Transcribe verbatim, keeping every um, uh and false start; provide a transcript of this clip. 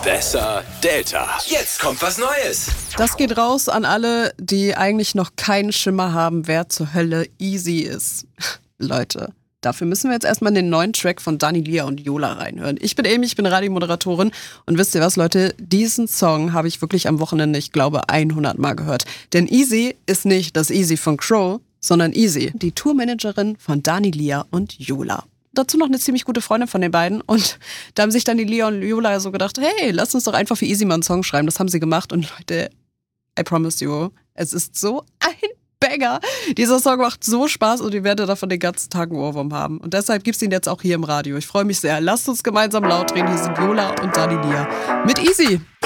Besser Delta. Jetzt kommt was Neues. Das geht raus an alle, die eigentlich noch keinen Schimmer haben, wer zur Hölle Easy ist. Leute, dafür müssen wir jetzt erstmal in den neuen Track von Dani, Lia und Yola reinhören. Ich bin Amy, ich bin Radiomoderatorin und wisst ihr was, Leute? Diesen Song habe ich wirklich am Wochenende, ich glaube, hundert Mal gehört. Denn Easy ist nicht das Easy von Crow, sondern Easy, die Tourmanagerin von Dani, Lia und Yola. Dazu noch eine ziemlich gute Freundin von den beiden und da haben sich dann die Lia und Yola so gedacht, hey, lass uns doch einfach für Easy mal einen Song schreiben. Das haben sie gemacht und Leute, I promise you, es ist so ein Banger. Dieser Song macht so Spaß und ihr werdet davon den ganzen Tag einen Ohrwurm haben. Und deshalb gibt's ihn jetzt auch hier im Radio. Ich freue mich sehr. Lasst uns gemeinsam laut drehen. Hier sind Yola und Dani, Lia mit Easy.